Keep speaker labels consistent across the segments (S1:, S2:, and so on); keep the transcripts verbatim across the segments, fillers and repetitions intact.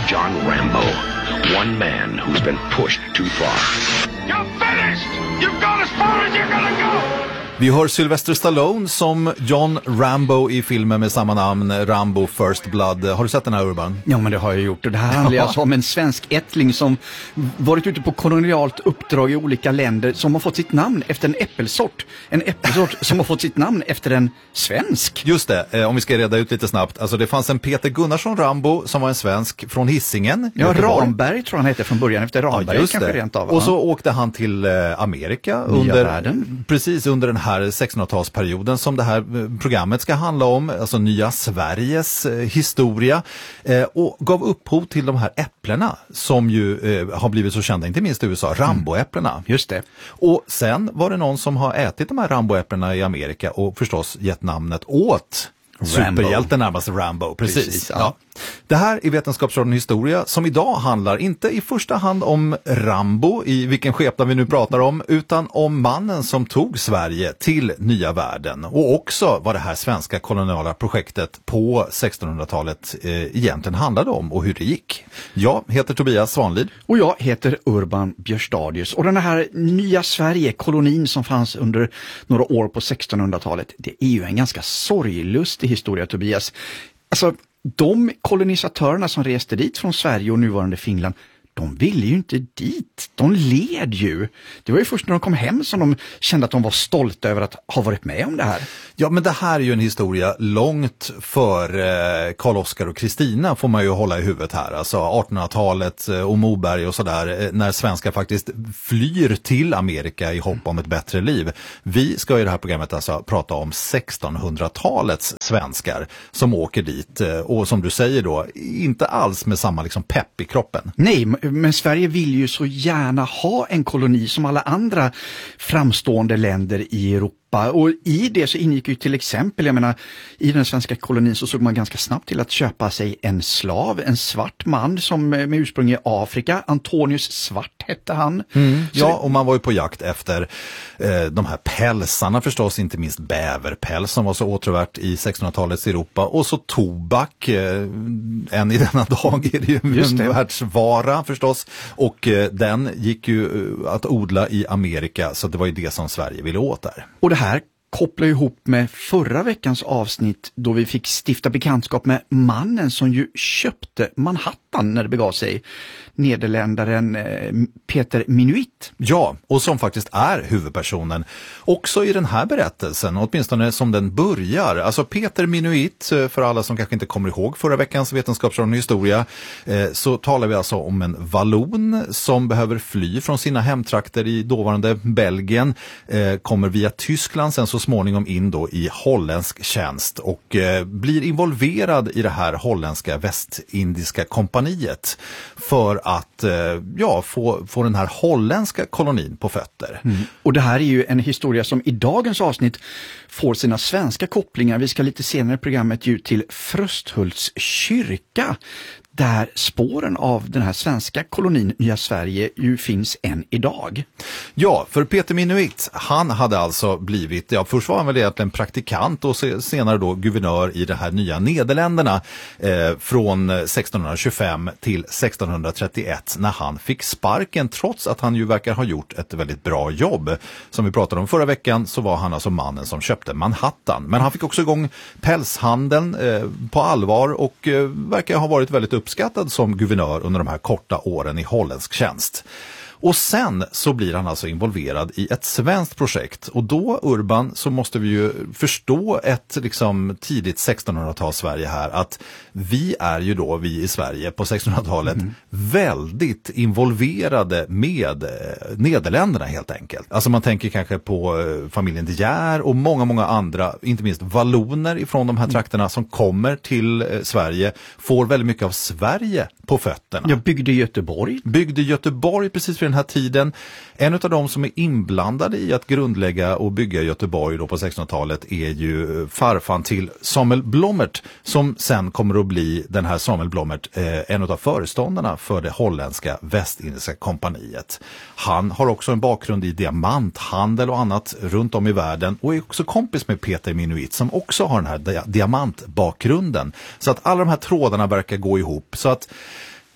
S1: John Rambo. One man who's been pushed too far. You're finished! You've gone as far as you're gonna go!
S2: Vi hör Sylvester Stallone som John Rambo i filmen med samma namn, Rambo First Blood. Har du sett den här, Urban?
S3: Ja, men det har jag gjort. Och det här handlar alltså om en svensk ättling som varit ute på kolonialt uppdrag i olika länder, som har fått sitt namn efter en äppelsort. En äppelsort som har fått sitt namn efter en svensk.
S2: Just det, eh, om vi ska reda ut lite snabbt. Alltså det fanns en Peter Gunnarsson Rambo som var en svensk från Hisingen.
S3: Ja, Ramberg tror han hette från början, efter Ramberg ja, kanske rent av.
S2: Och så åkte han till eh, Amerika under,
S3: världen.
S2: precis under den här sextonhundratalsperioden som det här programmet ska handla om, alltså nya Sveriges eh, historia, eh, och gav upphov till de här äpplena som ju eh, har blivit så kända, inte minst i U S A, Ramboäpplena. Mm,
S3: just det.
S2: Och sen var det någon som har ätit de här Ramboäpplena i Amerika och förstås gett namnet åt superhjälten närmast Rambo, precis. precis ja. Ja. Det här är Vetenskapsradion Historia som idag handlar inte i första hand om Rambo, i vilken skepnad vi nu pratar om, utan om mannen som tog Sverige till nya världen, och också vad det här svenska koloniala projektet på sextonhundratalet eh, egentligen handlade om och hur det gick. Jag heter Tobias Svanlid.
S3: Och jag heter Urban Björstadius. Och den här nya Sverige, kolonin som fanns under några år på sextonhundratalet, det är ju en ganska sorglustig historia, Tobias. Alltså, de kolonisatörerna som reste dit från Sverige och nuvarande Finland, de ville ju inte dit. De led ju. Det var ju först när de kom hem som de kände att de var stolta över att ha varit med om det här.
S2: Ja, men det här är ju en historia långt för eh, Karl Oskar och Kristina, får man ju hålla i huvudet här. Alltså artonhundratalet eh, och Moberg och sådär, eh, när svenskar faktiskt flyr till Amerika i hopp om ett bättre liv. Vi ska i det här programmet alltså prata om sextonhundratalets svenskar som åker dit eh, och som du säger då, inte alls med samma liksom pepp i kroppen.
S3: Nej, men Sverige vill ju så gärna ha en koloni som alla andra framstående länder i Europa. Och i det så ingick ju till exempel, jag menar, i den svenska kolonin så såg man ganska snabbt till att köpa sig en slav, en svart man som med ursprung i Afrika. Antonius Svart hette han.
S2: Mm, ja, och man var ju på jakt efter eh, de här pälsarna förstås, inte minst bäverpäls som var så åtråvärt i sextonhundratalets Europa. Och så tobak, eh, än i denna dag är det ju
S3: Just
S2: en
S3: det.
S2: världsvara förstås. Och eh, den gick ju eh, att odla i Amerika, så det var ju det som Sverige ville åt där.
S3: Och det här kopplar ihop med förra veckans avsnitt då vi fick stifta bekantskap med mannen som ju köpte Manhattan när det begav sig. Nederländaren eh, Peter Minuit.
S2: Ja, och som faktiskt är huvudpersonen också i den här berättelsen, åtminstone som den börjar. Alltså Peter Minuit, för alla som kanske inte kommer ihåg förra veckans Vetenskapsradion historia, eh, så talar vi alltså om en vallon som behöver fly från sina hemtrakter i dåvarande Belgien, eh, kommer via Tyskland sen så småningom in då i holländsk tjänst och eh, blir involverad i det här holländska västindiska kompaniet för att eh, ja, få, få den här holländska kolonin på fötter.
S3: Mm. Och det här är ju en historia som i dagens avsnitt får sina svenska kopplingar. Vi ska lite senare i programmet ju till Frösthults kyrka, där spåren av den här svenska kolonin Nya Sverige ju finns än idag.
S2: Ja, för Peter Minuit, han hade alltså blivit, ja först var han väl egentligen praktikant och senare då guvernör i de här nya Nederländerna eh, från sextonhundratjugofem till sextonhundratrettioett när han fick sparken, trots att han ju verkar ha gjort ett väldigt bra jobb. Som vi pratade om förra veckan så var han alltså mannen som köpte Manhattan. Men han fick också igång pälshandeln eh, på allvar och eh, verkar ha varit väldigt upp uppskattad som guvernör under de här korta åren i holländsk tjänst. Och sen så blir han alltså involverad i ett svenskt projekt. Och då, Urban, så måste vi ju förstå ett liksom tidigt sextonhundratal Sverige här. Att vi är ju då, vi i Sverige på sextonhundratalet, mm. väldigt involverade med eh, Nederländerna helt enkelt. Alltså man tänker kanske på eh, familjen De Geer och många, många andra, inte minst valloner ifrån de här trakterna mm. som kommer till eh, Sverige, får väldigt mycket av Sverige på fötterna.
S3: Jag byggde Göteborg.
S2: Byggde Göteborg precis vid den här tiden. En av de som är inblandade i att grundlägga och bygga Göteborg då på sextonhundratalet är ju farfan till Samuel Blommert, som sen kommer att bli den här Samuel Blommert, eh, en av föreståndarna för det holländska västindiska kompaniet. Han har också en bakgrund i diamanthandel och annat runt om i världen och är också kompis med Peter Minuit som också har den här dia- diamantbakgrunden. Så att alla de här trådarna verkar gå ihop. Så att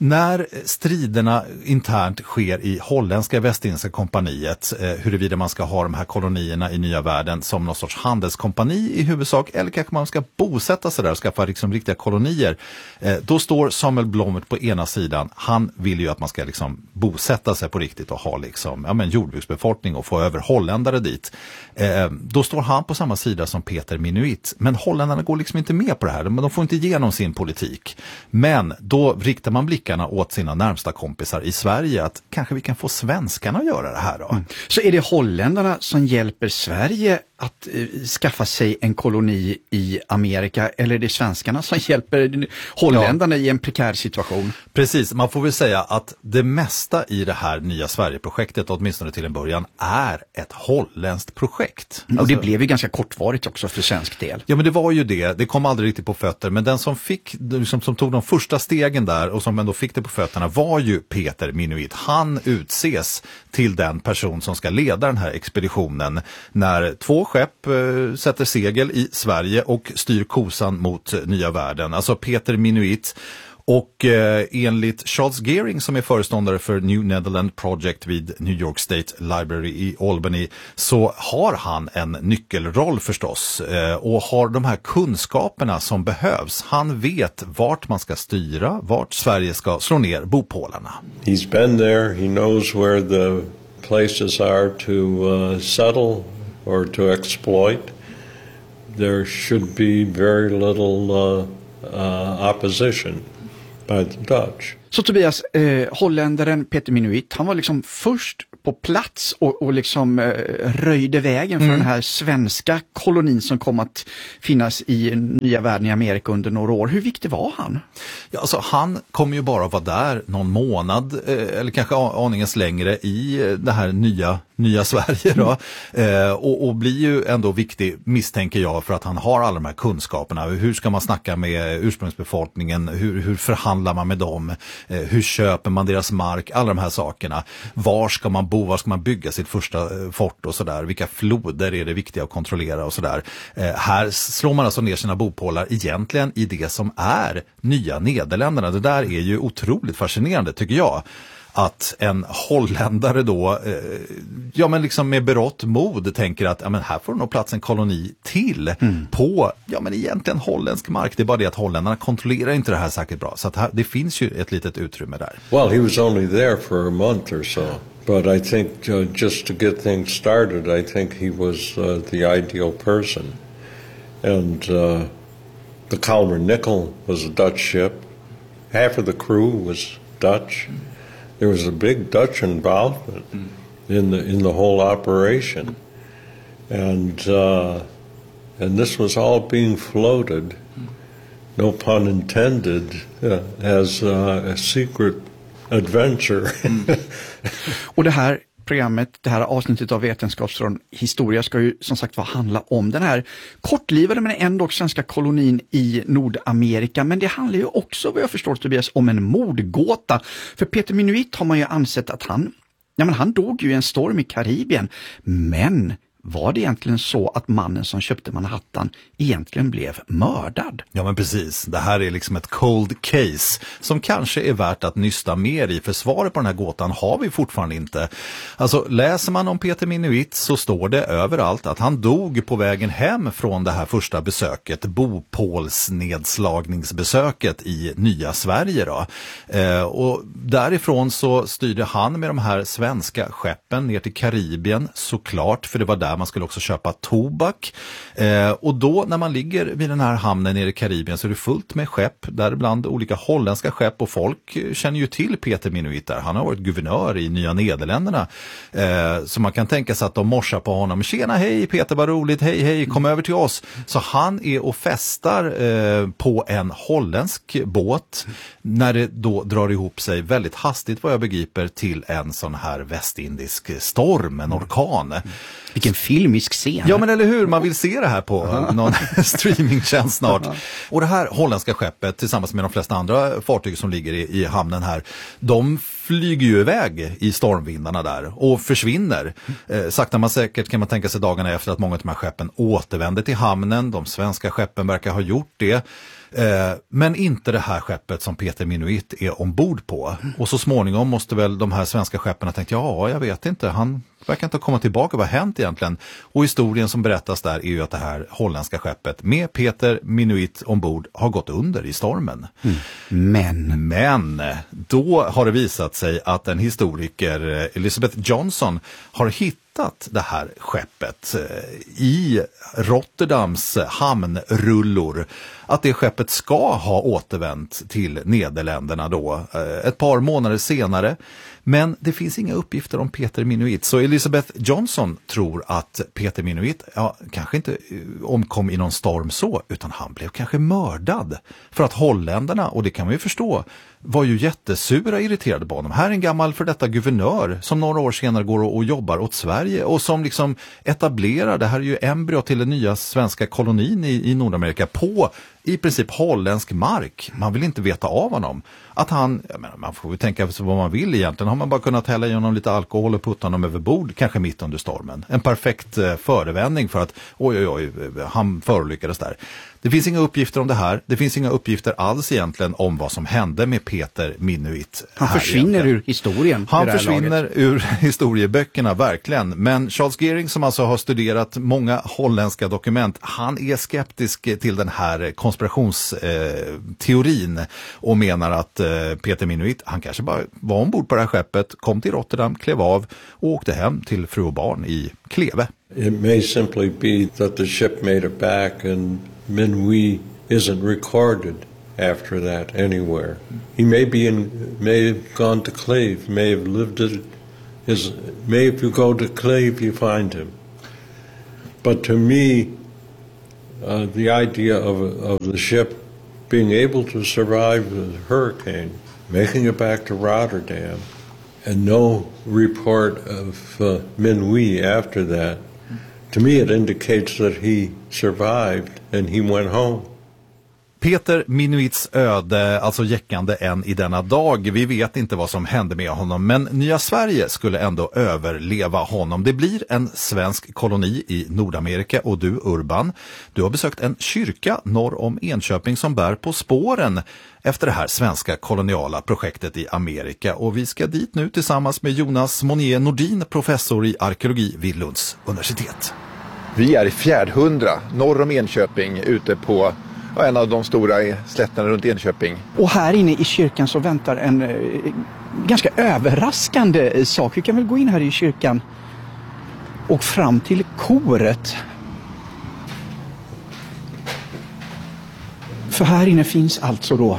S2: När striderna internt sker i holländska västindiska kompaniet, eh, huruvida man ska ha de här kolonierna i nya världen som någon sorts handelskompani i huvudsak, eller kanske man ska bosätta sig där och skaffa liksom riktiga kolonier, eh, då står Samuel Blommet på ena sidan. Han vill ju att man ska liksom bosätta sig på riktigt och ha liksom, ja, men jordbruksbefolkning och få över holländare dit. Eh, då står han på samma sida som Peter Minuit. Men holländarna går liksom inte med på det här. De, de får inte igenom sin politik. Men då riktar man blickarna åt sina närmsta kompisar i Sverige, att kanske vi kan få svenskarna att göra det här då. Mm.
S3: Så är det holländarna som hjälper Sverige att eh, skaffa sig en koloni i Amerika, eller är det svenskarna som hjälper holländarna ja. i en prekär situation?
S2: Precis, man får väl säga att det mesta i det här nya Sverige-projektet, åtminstone till en början, är ett holländskt projekt.
S3: Och
S2: alltså,
S3: det blev ju ganska kortvarigt också för svensk del.
S2: Ja, men det var ju det. Det kom aldrig riktigt på fötter, men den som fick, som, som tog de första stegen där och som ändå fick det på fötterna var ju Peter Minuit. Han utses till den person som ska leda den här expeditionen när två skepp eh, sätter segel i Sverige och styr kosan mot nya världen. Alltså Peter Minuit. Och eh, enligt Charles Gearing, som är föreståndare för New Netherland Project vid New York State Library i Albany, så har han en nyckelroll förstås eh, och har de här kunskaperna som behövs. Han vet vart man ska styra, vart Sverige ska slå ner bopålarna.
S4: He's been there, he knows where the places are to uh, settle or to exploit. There should be very little uh, uh, opposition by the Dutch.
S3: Så Tobias, eh, holländaren Peter Minuit, han var liksom först på plats och, och liksom eh, röjde vägen för mm. den här svenska kolonin som kom att finnas i nya världen i Amerika under några år. Hur viktig var han?
S2: Ja, alltså, han kommer ju bara vara där någon månad eh, eller kanske aningens längre i eh, det här nya, nya Sverige då. Mm. Eh, och, och blir ju ändå viktig, misstänker jag, för att han har alla de här kunskaperna. Hur ska man snacka med ursprungsbefolkningen? Hur, hur förhandlar man med dem? Eh, hur köper man deras mark? Alla de här sakerna. Var ska man bo? Var ska man bygga sitt första eh, fort och sådär? Vilka floder är det viktiga att kontrollera och sådär? Eh, här slår man alltså ner sina bopålar egentligen i det som är nya Nederländerna. Det där är ju otroligt fascinerande, tycker jag. Att en holländare då, eh, ja men liksom med berått mod tänker att ja, men här får nog plats en koloni till mm. på, ja men egentligen holländsk mark. Det är bara det att holländarna kontrollerar inte det här säkert bra. Så att här, det finns ju ett litet utrymme där.
S4: Well, he was only there for a month or so. But I think uh, just to get things started, I think he was uh, the ideal person. And uh, the Kalmar Nickel was a Dutch ship. Half of the crew was Dutch. There was a big Dutch involvement mm. in the in the whole operation, and uh, and this was all being floated, mm. no pun intended, uh, as uh, a secret adventure.
S3: Mm. Och det här programmet, det här avsnittet av Vetenskapsråd historia ska ju som sagt var handla om den här kortlivade men ändå svenska kolonin i Nordamerika. Men det handlar ju också, vad jag förstår Tobias, om en mordgåta. För Peter Minuit har man ju ansett att han, ja men han dog ju i en storm i Karibien. Men var det egentligen så att mannen som köpte Manhattan egentligen blev mördad?
S2: Ja men precis, det här är liksom ett cold case som kanske är värt att nysta mer i, för svaret på den här gåtan har vi fortfarande inte. Alltså läser man om Peter Minuit så står det överallt att han dog på vägen hem från det här första besöket, bopålsnedslagningsbesöket i nya Sverige då. Eh, och därifrån så styrde han med de här svenska skeppen ner till Karibien såklart, för det var där man skulle också köpa tobak. Eh, och då när man ligger vid den här hamnen nere i Karibien så är det fullt med skepp, däribland olika holländska skepp, och folk känner ju till Peter Minuit där. Han har varit guvernör i Nya Nederländerna. Eh, så man kan tänka sig att de morsar på honom. Tjena, hej Peter, vad roligt, hej hej, kom över till oss. Så han är och festar eh, på en holländsk båt när det då drar ihop sig väldigt hastigt, vad jag begriper, till en sån här västindisk storm, en orkan.
S3: Vilken filmisk scen.
S2: Ja men eller hur, man vill se det här på någon streamingtjänst snart. Och det här holländska skeppet tillsammans med de flesta andra fartyg som ligger i, i hamnen här, de flyger ju iväg i stormvindarna där och försvinner. Eh, sakta man säkert kan man tänka sig dagarna efter att många av de här skeppen återvänder till hamnen. De svenska skeppen verkar ha gjort det. Eh, men inte det här skeppet som Peter Minuit är ombord på. Och så småningom måste väl de här svenska skeppen ha tänkt, ja, jag vet inte, han verkar inte komma tillbaka, vad har hänt egentligen? Och historien som berättas där är ju att det här holländska skeppet med Peter Minuit ombord har gått under i stormen.
S3: Mm. Men.
S2: Men då har det visat sig att en historiker, Elizabeth Johnson, har hittat det här skeppet i Rotterdams hamnrullor. Att det skeppet ska ha återvänt till Nederländerna då ett par månader senare. Men det finns inga uppgifter om Peter Minuit. Så Elizabeth Johnson tror att Peter Minuit ja, kanske inte omkom i någon storm så, utan han blev kanske mördad. För att holländarna, och det kan man ju förstå, var ju jättesura och irriterade på honom. Här är en gammal för detta guvernör som några år senare går och, och jobbar åt Sverige och som liksom etablerar, det här är ju embryo till den nya svenska kolonin i, i Nordamerika på i princip holländsk mark. Man vill inte veta av honom. Att han, jag menar, man får ju tänka vad man vill egentligen. Har man bara kunnat hälla i honom lite alkohol och putta honom över bord, kanske mitt under stormen. En perfekt eh, förevändning för att oj, oj, oj, han förolyckades där. Det finns inga uppgifter om det här. Det finns inga uppgifter alls egentligen om vad som hände med Peter Minuit.
S3: Han försvinner egentligen ur historien.
S2: Han försvinner laget. ur historieböckerna, verkligen. Men Charles Gehring, som alltså har studerat många holländska dokument, han är skeptisk till den här konspirationsteorin eh, och menar att eh, Peter Minuit, han kanske bara var ombord på det här skeppet, kom till Rotterdam, klev av och åkte hem till fru och barn i Kleve.
S4: It may simply be that the ship made it back and Minuit isn't recorded after that anywhere. He may be in, may have gone to Clave, may have lived it, his, may if you go to Clave you find him. But to me, uh, the idea of, of the ship being able to survive the hurricane, making it back to Rotterdam, and no report of uh, Minuit after that, to me it indicates that he survived and he went home.
S2: Peter Minuits öde, alltså jäckande än i denna dag. Vi vet inte vad som hände med honom, men Nya Sverige skulle ändå överleva honom. Det blir en svensk koloni i Nordamerika och du, Urban, du har besökt en kyrka norr om Enköping som bär på spåren efter det här svenska koloniala projektet i Amerika. Och vi ska dit nu tillsammans med Jonas Monier Nordin, professor i arkeologi vid Lunds universitet.
S5: Vi är i Fjärdhundra, norr om Enköping, ute på ja, en av de stora slätterna runt Enköping.
S3: Och här inne i kyrkan så väntar en eh, ganska överraskande sak. Vi kan väl gå in här i kyrkan och fram till koret. För här inne finns alltså då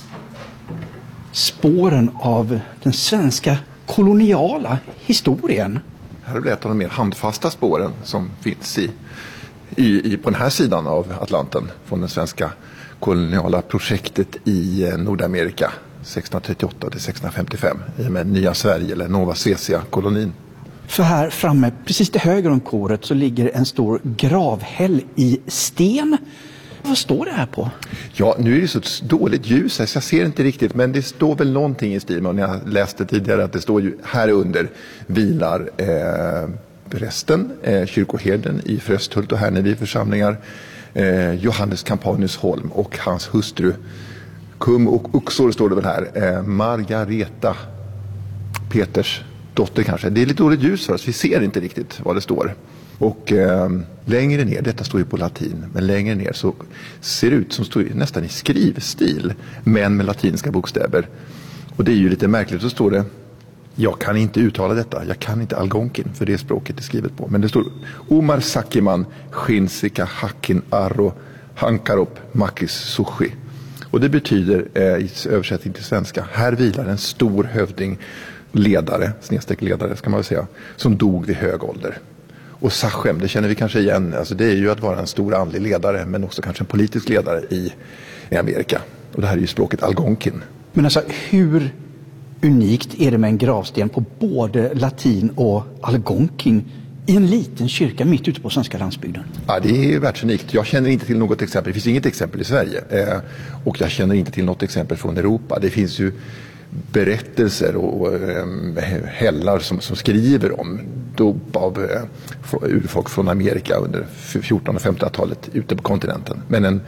S3: spåren av den svenska koloniala historien.
S5: Här är det ett av de mer handfasta spåren som finns i, i, i, på den här sidan av Atlanten från det svenska koloniala projektet i Nordamerika sextonhundratrettioåtta till sextonhundrafemtiofem i och med Nya Sverige eller Nova Scotia-kolonin.
S3: För här framme, precis till höger om koret, så ligger en stor gravhäll i sten. Vad står det här på?
S5: Ja, nu är det så dåligt ljus här så jag ser inte riktigt, men det står väl någonting i stil med, jag läste tidigare att det står ju här under vilar eh, prästen, eh, kyrkoherden i Frösthult och Härneby församlingar, eh, Johannes Campanius Holm och hans hustru Kum och Uxor står det väl här, eh, Margareta Peters dotter kanske. Det är lite dåligt ljus för oss, vi ser inte riktigt vad det står. Och eh, längre ner, detta står ju på latin, men längre ner så ser det ut som står nästan i skrivstil, men med latinska bokstäver. Och det är ju lite märkligt, så står det, jag kan inte uttala detta, jag kan inte algonkin, för det språket är skrivet på. Men det står Omar Sakiman, Skinsika Hakin Arro, Hankarop Makis Sushi. Och det betyder eh, i översättning till svenska, här vilar en stor hövding, ledare, snedstreck ledare ska man väl säga, som dog vid hög ålder. Och Sachem, det känner vi kanske igen, alltså det är ju att vara en stor andlig ledare, men också kanske en politisk ledare i, i Amerika. Och det här är ju språket algonkin.
S3: Men alltså hur unikt är det med en gravsten på både latin och algonkin i en liten kyrka mitt ute på svenska landsbygden?
S5: Ja, det är världsunikt. Jag känner inte till något exempel, det finns inget exempel i Sverige. Eh, och jag känner inte till något exempel från Europa. Det finns ju berättelser och eh, hällar som, som skriver om dop av eh, urfolk från Amerika under fjortonhundratalet och femtonhundratalet ute på kontinenten. Men en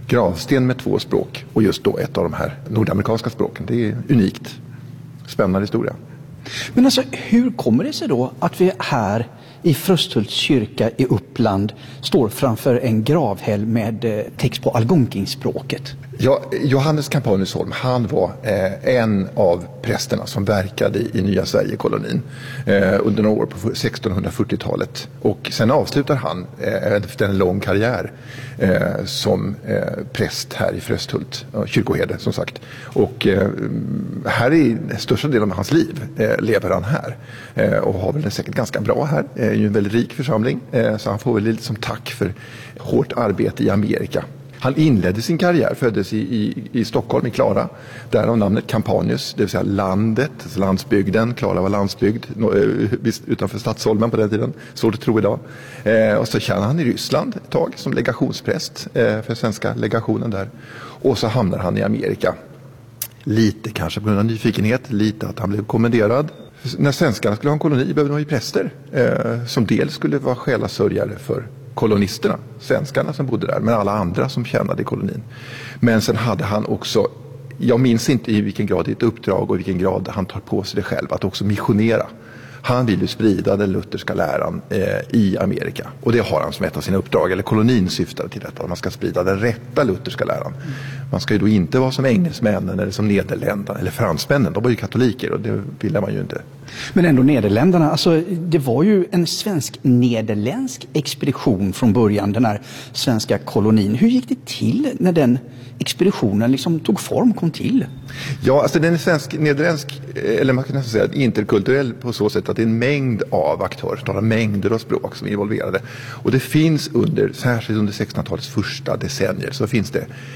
S5: gravsten med två språk och just då ett av de här nordamerikanska språken. Det är unikt. Spännande historia.
S3: Men alltså, hur kommer det sig då att vi här i Frösthults kyrka i Uppland står framför en gravhäll med text på algonkingsspråket?
S5: Ja, Johannes Campanius Holm, han var eh, en av prästerna som verkade i, i Nya Sverige-kolonin eh, under några år på sextonhundrafyrtiotalet. Och sen avslutar han eh, efter en lång karriär eh, som eh, präst här i Frösthult, eh, kyrkoherde som sagt. Och eh, här i största delen av hans liv eh, lever han här eh, och har väl det säkert ganska bra här. Det är ju en väldigt rik församling, eh, så han får väl lite som tack för hårt arbete i Amerika. Han inledde sin karriär, föddes i, i, i Stockholm, i Klara. Därav namnet Campanius, det vill säga landet, alltså landsbygden. Klara var landsbygd utanför Stadsholmen på den tiden, så det tror idag. Eh, och så tjänade han i Ryssland ett tag som legationspräst eh, för svenska legationen där. Och så hamnar han i Amerika. Lite kanske på grund av nyfikenhet, lite att han blev kommenderad. När svenskarna skulle ha en koloni behövde de ju präster eh, som dels skulle vara själasörjare för kolonisterna, svenskarna som bodde där, men alla andra som tjänade i kolonin. Men sen hade han också, jag minns inte i vilken grad det är ett uppdrag och i vilken grad han tar på sig det själv, att också missionera. Han vill ju sprida den lutherska läran eh, i Amerika. Och det har han som ett av sina uppdrag, eller kolonin syftar till detta, att man ska sprida den rätta lutherska läran. Man ska ju då inte vara som engelsmännen eller som nederländarna eller fransmännen, de var ju katoliker och det ville man ju inte.
S3: Men ändå Nederländerna, alltså det var ju en svensk-nederländsk expedition från början, den här svenska kolonin. Hur gick det till när den expeditionen liksom tog form, kom till?
S5: Ja, alltså den är svensk-nederländsk, eller man kan nästan säga interkulturell på så sätt att det är en mängd av aktörer, några mängder av språk som är involverade. Och det finns under, särskilt under sextonhundratalets första decennier, så finns det